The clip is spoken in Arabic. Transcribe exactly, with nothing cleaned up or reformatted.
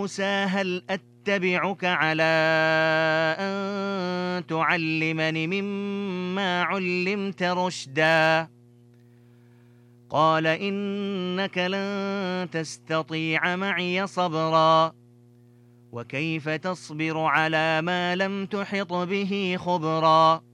موسى هل أتبعك على أن تعلمني مما علمت رشدا قال إنك لن تستطيع معي صبرا وكيف تصبر على ما لم تحط به خبرا